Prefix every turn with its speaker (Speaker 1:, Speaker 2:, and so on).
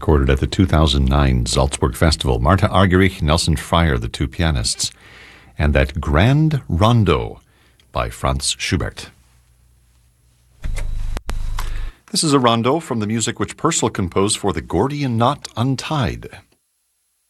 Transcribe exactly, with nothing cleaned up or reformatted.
Speaker 1: recorded at the two thousand nine Salzburg Festival. Marta Argerich, Nelson Fryer, the two pianists, and that Grand Rondo by Franz Schubert. This is a rondo from the music which Purcell composed for the Gordian Knot Untied.